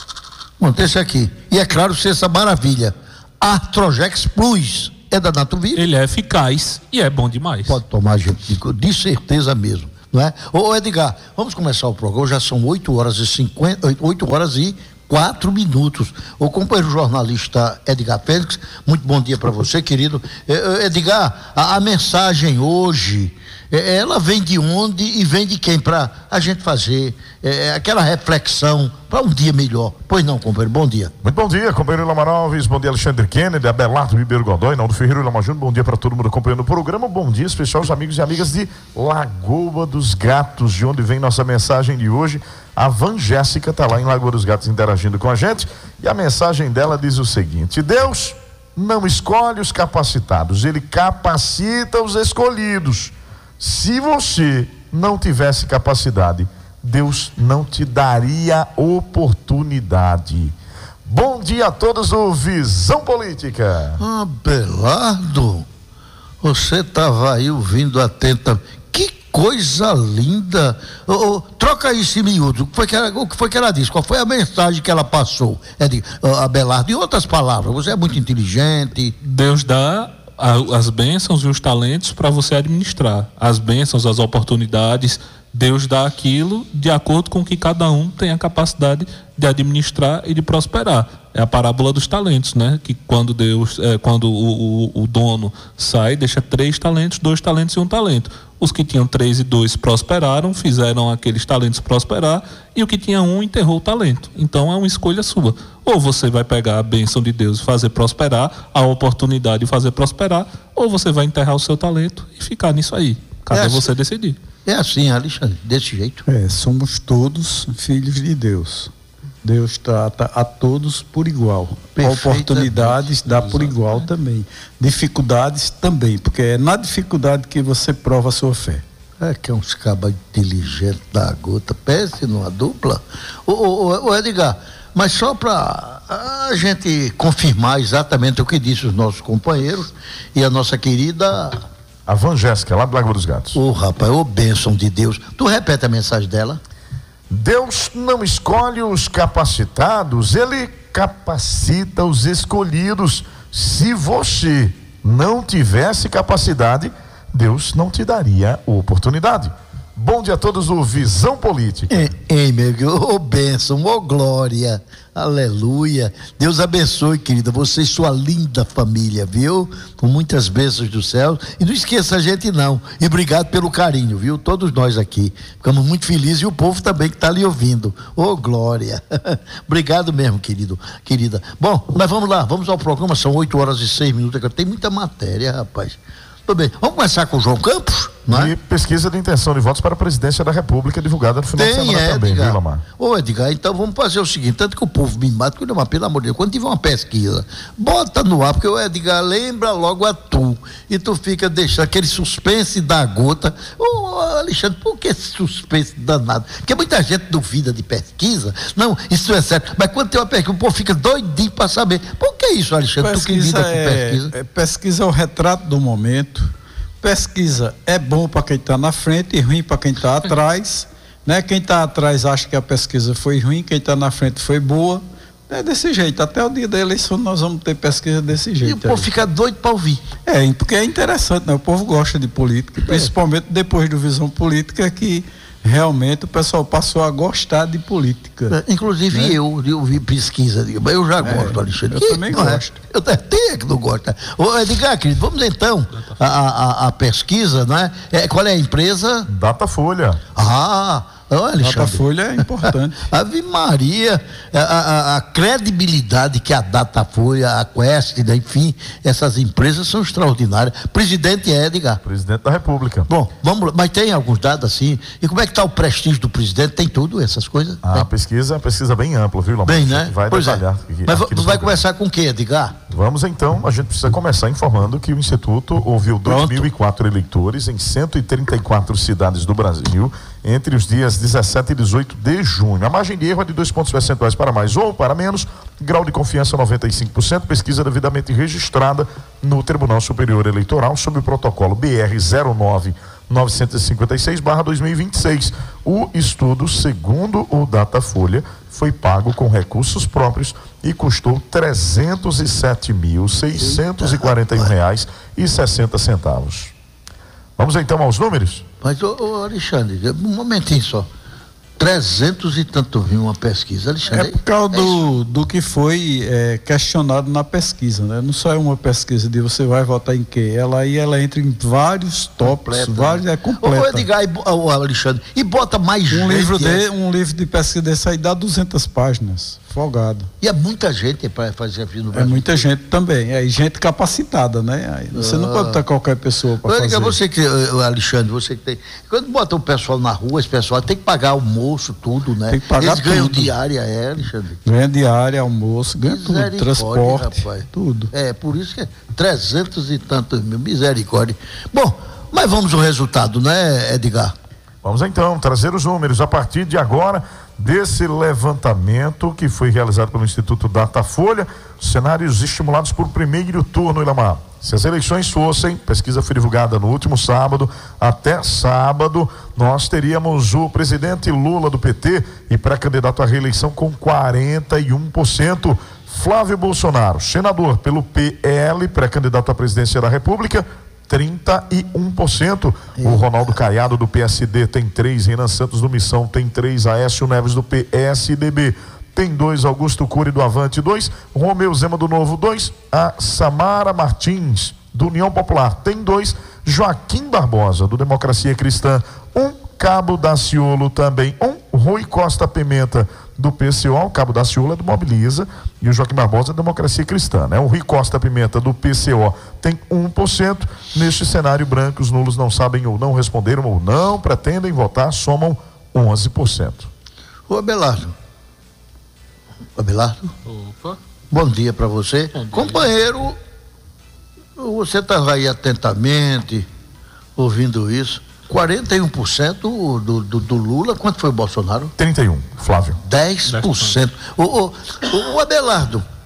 monta esse aqui, e é claro, se essa maravilha, Artrojex Plus, é da Natoville. Ele é eficaz e é bom demais. Pode tomar, gente, de certeza mesmo. Não é? Ô Edgar, vamos começar o programa, já são oito horas e cinquenta, oito horas e quatro minutos. O companheiro jornalista Edgar Félix, muito bom dia para você, querido. Edgar, a, a mensagem hoje, ela vem de onde e vem de quem para a gente fazer é, aquela reflexão para um dia melhor. Pois não, companheiro, bom dia. Muito bom dia, companheiro Ilamar Alves, bom dia Alexandre Kennedy, Abelardo Ribeiro Godoy, Naldo Ferreira, Ilamar Júnior, bom dia para todo mundo acompanhando o programa, bom dia especial aos amigos e amigas de Lagoa dos Gatos, de onde vem nossa mensagem de hoje. A Van Jéssica está lá em Lagoa dos Gatos interagindo com a gente e a mensagem dela diz o seguinte: Deus não escolhe os capacitados, ele capacita os escolhidos. Se você não tivesse capacidade, Deus não te daria oportunidade. Bom dia a todos do Visão Política. Ah, Belardo, você estava aí ouvindo atentamente. Que coisa linda. Oh, oh, troca isso em miúdo. O que foi que ela, o que foi que ela disse? Qual foi a mensagem que ela passou? É de, uh, a Belardo, em outras palavras, você é muito inteligente. Deus dá as bênçãos e os talentos para você administrar. As bênçãos, as oportunidades, Deus dá aquilo de acordo com que cada um tem a capacidade de administrar e de prosperar. É a parábola dos talentos, né? Que quando Deus, é, quando o, o, o dono sai, deixa três talentos, dois talentos e um talento. Os que tinham três e dois prosperaram, fizeram aqueles talentos prosperar, e o que tinha um enterrou o talento. Então é uma escolha sua. Ou você vai pegar a bênção de Deus e fazer prosperar, a oportunidade de fazer prosperar, ou você vai enterrar o seu talento e ficar nisso aí. Cabe é a assim, você decidir. É assim, Alexandre, desse jeito. É, somos todos filhos de Deus. Deus trata a todos por igual. Oportunidades dá por igual também. Dificuldades também, porque é na dificuldade que você prova a sua fé. É que é uns cabas inteligentes da gota, pense numa dupla. Ô, ô, ô, Edgar, mas só para... Ah, a gente confirmar exatamente o que disse os nossos companheiros e a nossa querida... A Van Jéssica, lá do Lago dos Gatos. Ô, rapaz, ô bênção de Deus. Tu repete a mensagem dela? Deus não escolhe os capacitados, ele capacita os escolhidos. Se você não tivesse capacidade, Deus não te daria oportunidade. Bom dia a todos do Visão Política. Ei, ei meu Deus, ô bênção, ô glória, aleluia. Deus abençoe, querida, você e sua linda família, viu? Com muitas bênçãos do céu. E não esqueça a gente não. E obrigado pelo carinho, viu? Todos nós aqui. Ficamos muito felizes e o povo também que está ali ouvindo. Ô glória. Obrigado mesmo, querido, querida. Bom, mas vamos lá, vamos ao programa, são oito horas e seis minutos. Tem muita matéria, rapaz. Tudo bem, vamos começar com o João Campos? Não é? E pesquisa de intenção de votos para a presidência da República divulgada no final Tem, de semana é, também, Edgar. viu, Lamar? Ô, Edgar, então vamos fazer o seguinte, tanto que o povo me mata, que, mas, pelo amor de Deus, quando tiver uma pesquisa, bota no ar, porque o Edgar lembra logo a tu, e tu fica deixando aquele suspense da gota. Ô, Alexandre, por que esse suspense danado? Porque muita gente duvida de pesquisa, não, isso é certo, mas quando tem uma pesquisa, o povo fica doidinho para saber. Por que isso, Alexandre? Pesquisa tu que lida é, com pesquisa? É, pesquisa é o retrato do momento. Pesquisa é bom para quem está na frente e ruim para quem está atrás, né? Quem está atrás acha que a pesquisa foi ruim, quem está na frente foi boa. É desse jeito, até o dia da eleição nós vamos ter pesquisa desse jeito. E o povo aí. fica doido para ouvir. É, porque é interessante, né? O povo gosta de política, principalmente depois do Visão Política, que realmente o pessoal passou a gostar de política. É, inclusive né? eu, eu vi pesquisa, digo, mas eu já É, gosto, Alexandre. eu Que também não é? gosto. Eu tenho que não gosta. Ô, Edgar, querido, vamos então a, a, a pesquisa, não é? é? Qual é a empresa? Datafolha. Ah, olha, Alexandre. Datafolha é importante. Ave Maria, a, a, a credibilidade que a Datafolha, a Quest, né, enfim, essas empresas são extraordinárias. Presidente é Edgar. Presidente da República. Bom, vamos lá, mas tem alguns dados assim. E como é que está o prestígio do presidente? Tem tudo, essas coisas? A Tem. pesquisa é uma pesquisa bem ampla, viu, Lamar? Bem, né? Vai pois detalhar. é. Aqui, Mas aqui tu no vai programa. começar com o quê, Edgar? Vamos então, a gente precisa começar informando que o Instituto ouviu dois mil e quatro eleitores em cento e trinta e quatro cidades do Brasil entre os dias dezessete e dezoito de junho. A margem de erro é de dois pontos percentuais para mais ou para menos, grau de confiança noventa e cinco por cento, pesquisa devidamente registrada no Tribunal Superior Eleitoral sob o protocolo B R zero nove novecentos e cinquenta e seis barra dois mil e vinte e seis. O estudo, segundo o Datafolha, foi pago com recursos próprios e custou trezentos e sete mil, seiscentos e quarenta e um reais e sessenta centavos. Vamos então aos números? Mas, ô, ô Alexandre, um momentinho só. trezentos e tanto mil uma pesquisa, Alexandre. É por causa do, do que foi é, questionado na pesquisa, né? Não só é uma pesquisa de você vai votar em quê? Ela aí ela entra em vários tópicos, Completa, vários, né? é completa. Ô, Edgar, e, ô, Alexandre, e bota mais gente. Um livro, de, é, um livro de pesquisa desse aí dá duzentas páginas, folgado. E é muita gente para fazer aqui no É Brasil. muita gente também, é gente capacitada, né? Aí você Ah. não pode botar qualquer pessoa para fazer. Edgar, você que, ô, Alexandre, você que tem. Quando bota o pessoal na rua, esse pessoal tem que pagar almoço, tudo, né? Tem que pagar Eles ganham tudo. diária, é, Alexandre? Ganha diária, almoço, ganha tudo, Misericórdia, transporte, rapaz. tudo. É, por isso que é trezentos e tantos mil, misericórdia. Bom, mas vamos ao resultado, né, Edgar? Vamos então trazer os números a partir de agora desse levantamento que foi realizado pelo Instituto Datafolha, cenários estimulados por primeiro turno, Ilamar. Se as eleições fossem, pesquisa foi divulgada no último sábado, até sábado nós teríamos o presidente Lula do P T e pré-candidato à reeleição com quarenta e um por cento. Flávio Bolsonaro, senador pelo P L, pré-candidato à presidência da República, trinta e um por cento. O Ronaldo Caiado do P S D tem três, Renan Santos do Missão tem três, Aécio Neves do P S D B tem dois, Augusto Cury do Avante dois, Romeu Zema do Novo dois, a Samara Martins do União Popular tem dois, Joaquim Barbosa do Democracia Cristã um, Cabo Daciolo também um, Rui Costa Pimenta do P C O, o Cabo Daciolo é do Mobiliza e o Joaquim Barbosa é da Democracia Cristã, né? O Rui Costa Pimenta do P C O tem um por cento. Neste cenário, brancos, nulos não sabem ou não responderam ou não pretendem votar, somam onze por cento. Ô, Abelardo. Abelardo? Opa. Bom dia para você. Bom dia. Companheiro, você estava aí atentamente ouvindo isso. quarenta e um por cento do, do, do Lula, quanto foi o Bolsonaro? trinta e um, Flávio. dez por cento. O, o, o Abelardo,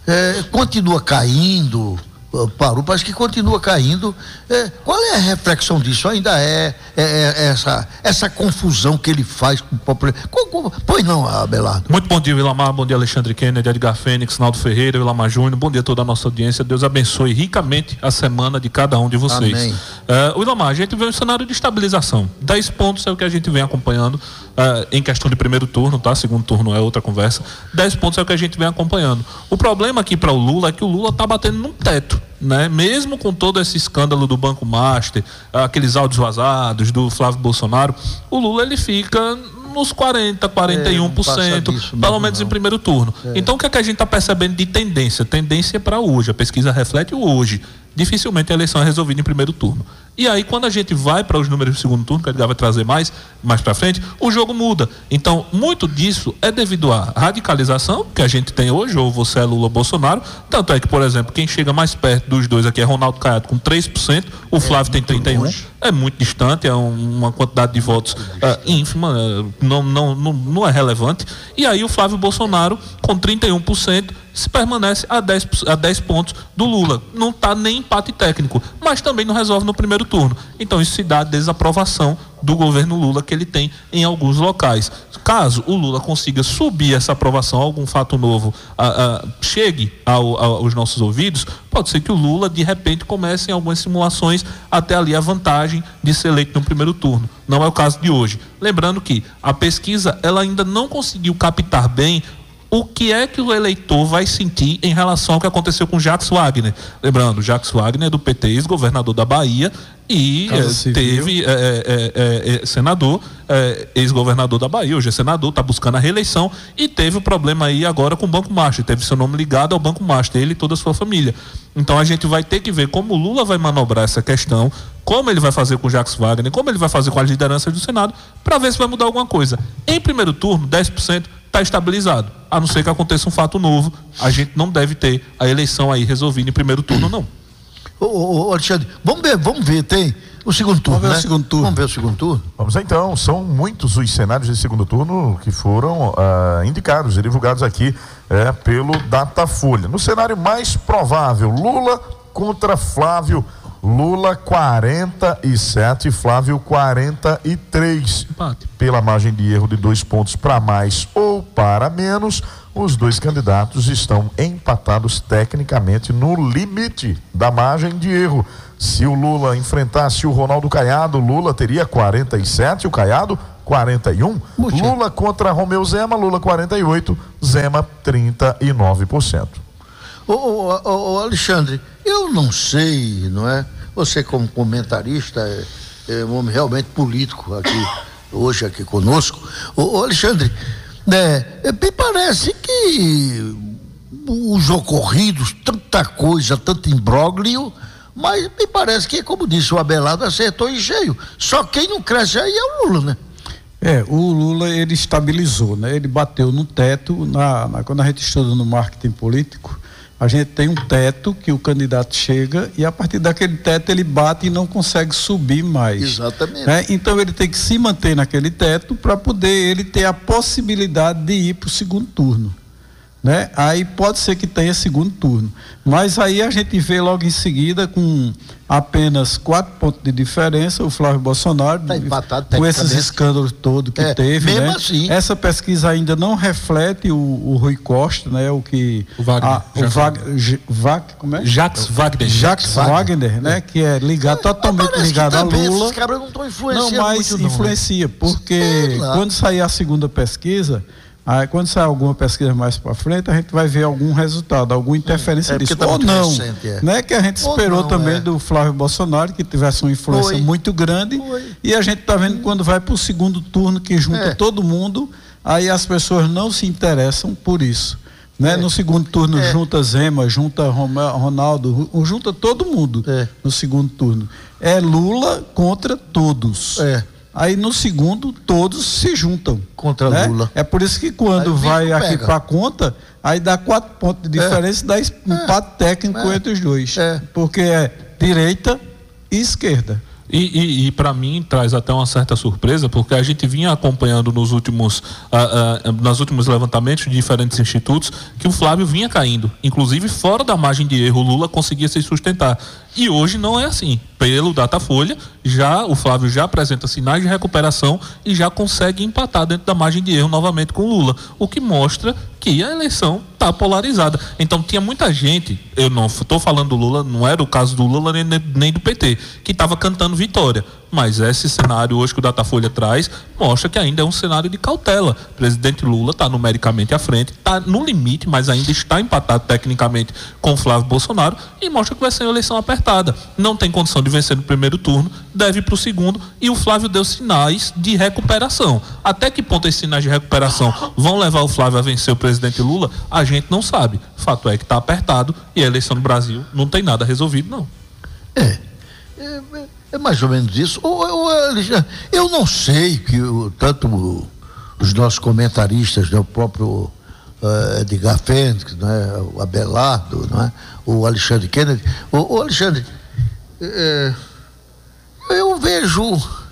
é, continua caindo, parou, parece que continua caindo. É, qual é a reflexão disso? Ainda é, é, é essa, essa confusão que ele faz com o próprio... Pois não, Abelardo? Muito bom dia, Vilamar, bom dia, Alexandre Kennedy, Edgar Fênix, Naldo Ferreira, Vilamar Júnior, bom dia a toda a nossa audiência. Deus abençoe ricamente a semana de cada um de vocês. Amém. Uh, Vilamar, a gente vê um cenário de estabilização. dez pontos é o que a gente vem acompanhando uh, em questão de primeiro turno, tá? Segundo turno é outra conversa. dez pontos é o que a gente vem acompanhando. O problema aqui para o Lula é que o Lula tá batendo num teto, né? Mesmo com todo esse escândalo do Banco Master, aqueles áudios vazados do Flávio Bolsonaro, o Lula ele fica nos quarenta, quarenta e um por cento, é, pelo menos não. Em primeiro turno. É. Então o que é que a gente está percebendo de tendência? Tendência para hoje, a pesquisa reflete o hoje. Dificilmente a eleição é resolvida em primeiro turno. E aí, quando a gente vai para os números do segundo turno, que a gente vai trazer mais, mais para frente, o jogo muda. Então, muito disso é devido à radicalização que a gente tem hoje, ou você é Lula ou Bolsonaro. Tanto é que, por exemplo, quem chega mais perto dos dois aqui é Ronaldo Caiado com três por cento, o Flávio é tem trinta e um por cento. É muito distante, é um, uma quantidade de votos uh, ínfima, uh, não, não, não, não é relevante. E aí o Flávio Bolsonaro com trinta e um por cento se permanece a dez, a dez pontos do Lula. Não está nem empate técnico, mas também não resolve no primeiro turno. Então isso se dá a desaprovação do governo Lula que ele tem em alguns locais. Caso o Lula consiga subir essa aprovação, algum fato novo a, a, chegue ao, a, aos nossos ouvidos, pode ser que o Lula de repente comece em algumas simulações até ali a vantagem de ser eleito no primeiro turno. Não é o caso de hoje. Lembrando que a pesquisa ela ainda não conseguiu captar bem o que é que o eleitor vai sentir em relação ao que aconteceu com Jacques Wagner. Lembrando, Jacques Wagner é do P T, ex-governador da Bahia e eh, teve é, é, é, senador, é, ex-governador da Bahia, hoje é senador, está buscando a reeleição e teve o problema aí agora com o Banco Master, teve seu nome ligado ao Banco Master, ele e toda a sua família. Então a gente vai ter que ver como o Lula vai manobrar essa questão, como ele vai fazer com o Jacques Wagner, como ele vai fazer com as lideranças do Senado, para ver se vai mudar alguma coisa. Em primeiro turno, dez por cento está estabilizado. A não ser que aconteça um fato novo, a gente não deve ter a eleição aí resolvida em primeiro turno, não. Ô, ô, ô Alexandre, vamos ver, vamos ver, tem o segundo turno, vamos ver, né? o segundo turno. Vamos ver o segundo turno? Vamos então, são muitos os cenários de segundo turno que foram ah, indicados e divulgados aqui é, pelo Datafolha. No cenário mais provável, Lula contra Flávio, Lula quarenta e sete, Flávio quarenta e três. Empate. Pela margem de erro de dois pontos para mais ou para menos, os dois candidatos estão empatados tecnicamente no limite da margem de erro. Se o Lula enfrentasse o Ronaldo Caiado, Lula teria quarenta e sete, o Caiado quarenta e um. Puxa. Lula contra Romeu Zema, Lula quarenta e oito, Zema trinta e nove por cento. Ô, ô, ô, ô Alexandre, eu não sei, não é? Você como comentarista é, é um homem realmente político aqui, hoje aqui conosco. Ô, ô Alexandre, né, me parece que os ocorridos, tanta coisa, tanto imbróglio, mas me parece que, como disse o Abelardo, acertou em cheio. Só quem não cresce aí é o Lula, né? É, o Lula ele estabilizou, né? Ele bateu no teto, na, na, quando a gente estuda no marketing político, a gente tem um teto que o candidato chega e a partir daquele teto ele bate e não consegue subir mais. Exatamente. Né? Então ele tem que se manter naquele teto para poder ele ter a possibilidade de ir para o segundo turno. Né? Aí pode ser que tenha segundo turno, mas aí a gente vê logo em seguida com apenas quatro pontos de diferença o Flávio Bolsonaro, tá empatado, com esses escândalos todos que é, teve, mesmo né? Assim. Essa pesquisa ainda não reflete o, o Rui Costa, né? O que o Wagner, a, o Wagner, Wagner, como é? Jacques Wagner, Jacques Wagner, Wagner né? É. Que é ligado é, totalmente ligado a Lula. Esses cabras não estão influenciando não, mas muito, influencia, não, né? Porque quando sair a segunda pesquisa, aí quando sair alguma pesquisa mais para frente, a gente vai ver algum resultado, alguma interferência é, disso. Tá ou não, recente, é. Né? Que a gente ou esperou não, também é. do Flávio Bolsonaro, que tivesse uma influência Foi. muito grande. Foi. E a gente está vendo hum. quando vai para o segundo turno, que junta é. todo mundo, aí as pessoas não se interessam por isso. Né? É. No segundo turno é. junta Zema, junta Ronaldo, junta todo mundo é. no segundo turno. É Lula contra todos. É. Aí no segundo todos se juntam contra né? Lula. É por isso que quando vai aqui para a conta, aí dá quatro pontos de diferença, é. dá empate é. técnico é. entre os dois, é. porque é direita e esquerda. E, e, e para mim traz até uma certa surpresa, porque a gente vinha acompanhando nos últimos, uh, uh, nos últimos levantamentos de diferentes institutos que o Flávio vinha caindo. Inclusive, fora da margem de erro, o Lula conseguia se sustentar. E hoje não é assim. Pelo Datafolha, já, o Flávio já apresenta sinais de recuperação e já consegue empatar dentro da margem de erro novamente com o Lula. O que mostra que a eleição está polarizada. Então tinha muita gente, eu não estou falando do Lula, não era o caso do Lula nem, nem do P T, que estava cantando vitória. Mas esse cenário hoje que o Datafolha traz mostra que ainda é um cenário de cautela. O presidente Lula está numericamente à frente, está no limite, mas ainda está empatado tecnicamente com o Flávio Bolsonaro e mostra que vai ser uma eleição apertada. Não tem condição de vencer no primeiro turno, deve ir para o segundo, e o Flávio deu sinais de recuperação. Até que ponto esses sinais de recuperação vão levar o Flávio a vencer o presidente Lula, a gente não sabe. Fato é que está apertado e a eleição no Brasil não tem nada resolvido, não. É, é, é mais ou menos isso. Ou, ou, eu não sei que o, tanto os nossos comentaristas, né, o próprio uh, Edgar Fênix, né, o Abelardo, né, o Alexandre Kennedy. O, o Alexandre, é, eu vejo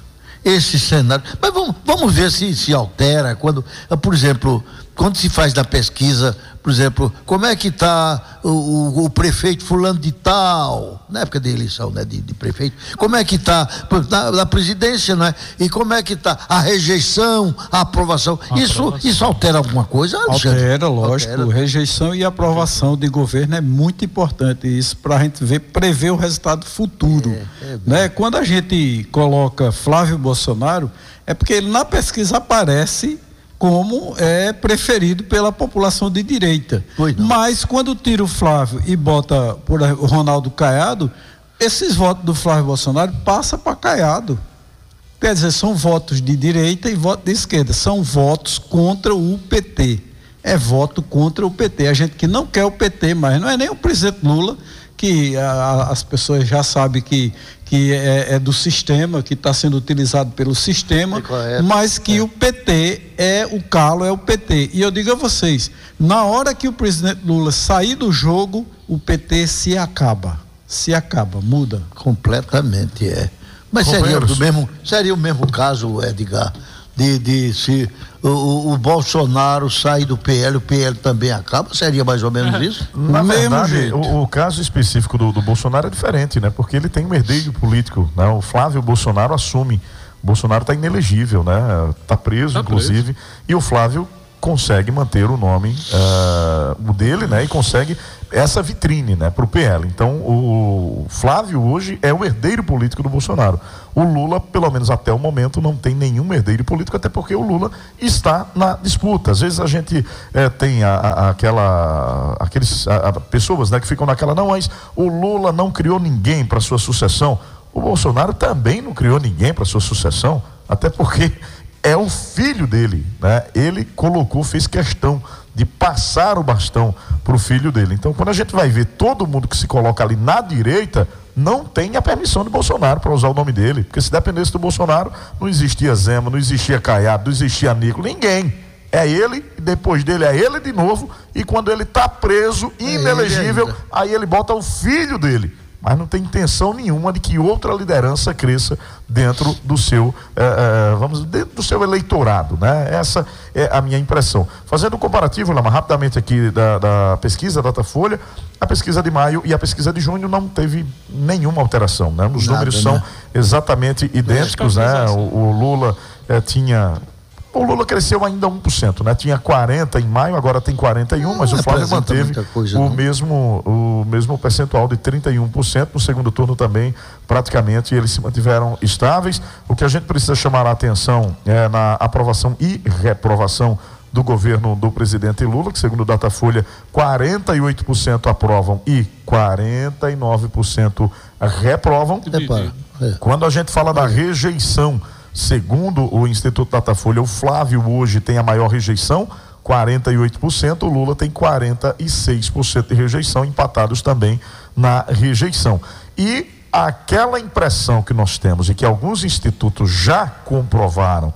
esse cenário, mas vamos, vamos ver se se altera quando, por exemplo, quando se faz na pesquisa, por exemplo, como é que está o, o, o prefeito fulano de tal, na época de eleição, né, de, de prefeito, como é que está na, na presidência, né, e como é que está a rejeição, a aprovação, a isso, aprovação. Isso altera alguma coisa, Alexandre? Altera, lógico, altera. Rejeição e aprovação de governo é muito importante, isso para a gente ver, prever o resultado futuro, é, é né? Quando a gente coloca Flávio Bolsonaro, é porque ele na pesquisa aparece como é preferido pela população de direita. Mas quando tira o Flávio e bota por o Ronaldo Caiado, esses votos do Flávio Bolsonaro passam para Caiado. Quer dizer, são votos de direita e votos de esquerda. São votos contra o P T. É voto contra o P T. A gente que não quer o P T, mas não é nem o presidente Lula, que a, as pessoas já sabem que que é, é do sistema, que está sendo utilizado pelo sistema, é mas que é. o P T é o calo, é o P T. E eu digo a vocês, na hora que o presidente Lula sair do jogo, o P T se acaba, se acaba, muda. Completamente, é. Mas seria, do mesmo, seria o mesmo caso, Edgar, de, de se o, o Bolsonaro sair do P L, o P L também acaba? Seria mais ou menos isso? Na verdade, o, o caso específico do, do Bolsonaro é diferente, né? Porque ele tem um herdeiro político, né? O Flávio Bolsonaro assume. O Bolsonaro está inelegível, né? Está preso, tá inclusive. Preso. E o Flávio consegue manter o nome uh, o dele, né? E consegue essa vitrine, né? Para o P L. Então, o Flávio hoje é o herdeiro político do Bolsonaro. O Lula, pelo menos até o momento, não tem nenhum herdeiro político, até porque o Lula está na disputa. Às vezes a gente eh, tem a, a, aquela, aqueles a, a pessoas, né, que ficam naquela, não, mas o Lula não criou ninguém para sua sucessão. O Bolsonaro também não criou ninguém para sua sucessão, até porque é o filho dele, né? Ele colocou, fez questão de passar o bastão para o filho dele. Então, quando a gente vai ver todo mundo que se coloca ali na direita, não tem a permissão de Bolsonaro para usar o nome dele, porque se dependesse do Bolsonaro, não existia Zema, não existia Caiado, não existia Nico, ninguém. É ele, e depois dele é ele de novo, e quando ele está preso, inelegível, aí ele bota o filho dele. Mas não tem intenção nenhuma de que outra liderança cresça dentro do seu, eh, eh, vamos, dentro do seu eleitorado, né? Essa é a minha impressão. Fazendo um comparativo, Lama, rapidamente aqui da, da pesquisa Datafolha, a pesquisa de maio e a pesquisa de junho não teve nenhuma alteração, né? Os Nada, números são né? exatamente idênticos, né? O, o Lula eh, tinha... O Lula cresceu ainda um por cento, né? Tinha quarenta em maio, agora tem quarenta e um, mas o Flávio manteve coisa, o, mesmo, o mesmo percentual de trinta e um por cento. No segundo turno também, praticamente, eles se mantiveram estáveis. O que a gente precisa chamar a atenção é na aprovação e reprovação do governo do presidente Lula, que segundo o Datafolha, quarenta e oito por cento aprovam e quarenta e nove por cento reprovam. É. Quando a gente fala da rejeição, segundo o Instituto Datafolha, o Flávio hoje tem a maior rejeição, quarenta e oito por cento, o Lula tem quarenta e seis por cento de rejeição, empatados também na rejeição. E aquela impressão que nós temos e que alguns institutos já comprovaram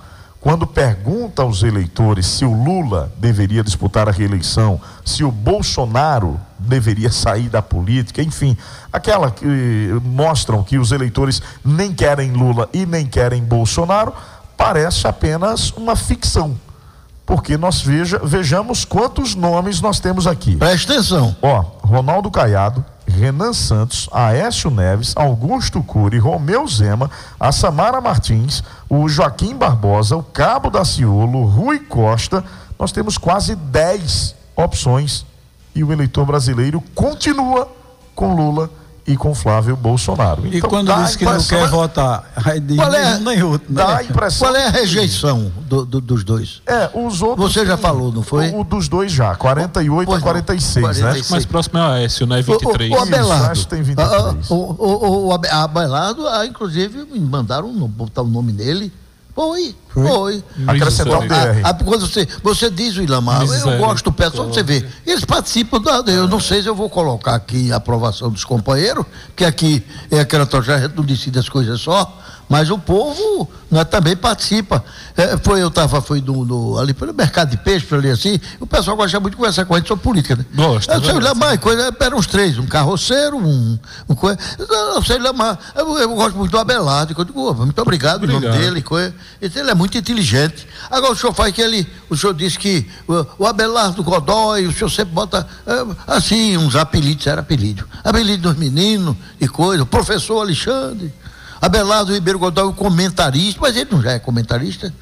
quando pergunta aos eleitores se o Lula deveria disputar a reeleição, se o Bolsonaro deveria sair da política, enfim, aquela que mostram que os eleitores nem querem Lula e nem querem Bolsonaro, parece apenas uma ficção. Porque nós veja, vejamos quantos nomes nós temos aqui. Presta atenção. Ó, Ronaldo Caiado, Renan Santos, Aécio Neves, Augusto Cury, Romeu Zema, a Samara Martins, o Joaquim Barbosa, o Cabo Daciolo, Rui Costa. Nós temos quase dez opções e o eleitor brasileiro continua com Lula e com Flávio Bolsonaro. Então, e quando diz que não quer votar, aí diz qual é, nem outro, né? Dá a impressão. Qual é a rejeição do, do, dos dois? É, os outros. Você já falou, não foi? O, o dos dois já, quarenta e oito pois a quarenta e seis, quarenta e seis, né? Mais próximo é o Aécio, né? vinte e três. O, o, o Abelardo. Isso, tem vinte e três. O, o, o, o Abelardo, ah, inclusive, me mandaram botar o nome dele. Foi, foi. foi. Acrescentar o D R. Ah, quando você, você diz, Ilamar, eu gosto do pé, só você vê. Eles participam, da, eu não sei se eu vou colocar aqui a aprovação dos companheiros, que aqui é aquela troca, a gente não decide as coisas só, mas o povo, né, também participa. É, foi, eu estava foi no, no, ali pelo mercado de peixe, ali assim, o pessoal gosta muito de conversar com a gente sobre política, né? Gosta. Eu sei, Ilamar, coisa, eram os três, um carroceiro, um, um coisa. Eu sei, Ilamar, eu, eu gosto muito do Abelardo, eu digo, muito obrigado, obrigado. o nome dele, coisa. Ele é muito inteligente. Agora o senhor faz que ele, o senhor disse que o, o Abelardo Godoy, o senhor sempre bota é, assim, uns apelidos, era apelido. Apelido dos meninos e coisa, o professor Alexandre, Abelardo Ribeiro Godoy, o comentarista, mas ele não já é comentarista?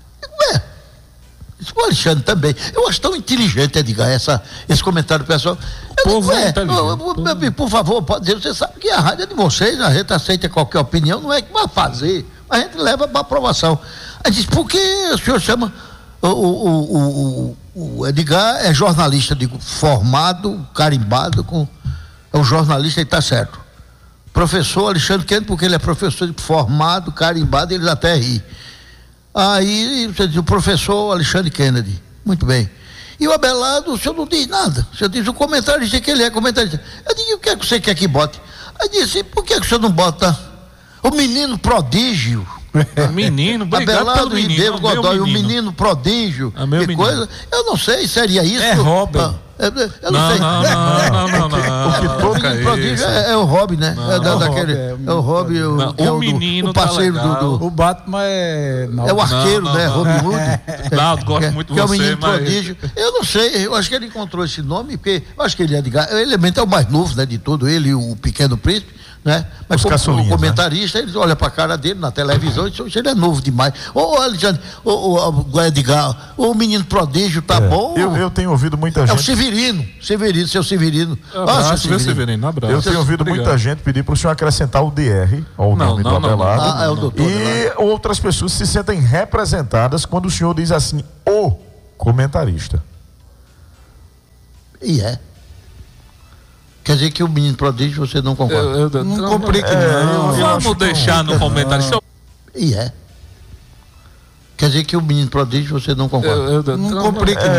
É. Isso o Alexandre também. Eu acho tão inteligente, Edgar, essa, esse comentário pessoal. Eu povo digo, é, é inteligente. por, por favor, pode dizer, você sabe que a rádio é de vocês, a gente aceita qualquer opinião, não é que vai fazer. A gente leva para aprovação. Aí diz, por que o senhor chama o, o, o, o, o Edgar é jornalista, digo, formado, carimbado com é o jornalista, ele está certo. Professor Alexandre Kennedy, porque ele é professor formado, carimbado, eles até ri. Aí você diz, o professor Alexandre Kennedy, muito bem. E o Abelardo, o senhor não diz nada. O senhor diz o comentarista que ele é comentarista. Eu digo, o que é que você quer que bote? Aí disse, por que, que o senhor não bota o menino prodígio? Menino, obrigado Abelardo pelo menino. Ribeiro Godoy, o menino. menino prodígio. É meu que menino. coisa. Eu não sei, seria isso? É Robin. Ah, eu, eu não, Não, sei. não, não, não, não, não. Porque não, todo não, menino é prodígio isso. é, é o Robin, né? Não, é da, é o daquele, Robin, é o é o Robin, o, Não, que é o do- menino o parceiro tá do, legal. do- O Batman é. Não, é o arqueiro, não, né? não. Robin Hood. Naldo, gosto que, muito de que é o você, menino mas- prodígio. Eu não sei, eu acho que ele encontrou esse nome, porque eu acho que ele é de Ga- ele é o mais novo, né, de todo, ele e o Pequeno Príncipe, né? Mas Os como caçulinhas, o comentarista, eles olham pra cara dele na televisão e dizem, ele é novo demais. Ô, ô Alexandre, ô, ô, ô, Edgar, o menino prodígio tá É, bom. Eu, eu tenho ouvido muita É o gente. Severino, Severino, seu Severino. Abraço, Ah, viu, Severino? Abraço. Eu tenho ouvido Obrigado. muita gente pedir para o senhor acrescentar o D R ao Não, nome não, do não, Abelardo. não. Ah, é o doutor E outras pessoas se sentem representadas quando o senhor diz assim, o comentarista. E é. Quer dizer que o menino prodígio você não concorda? Eu- eu- não não, complique, é, não. eu- eu acho Vamos que deixar no comentário. Deixa eu- E é. Quer dizer que o menino prodígio você não concorda? eu- eu- Não não- complique, É,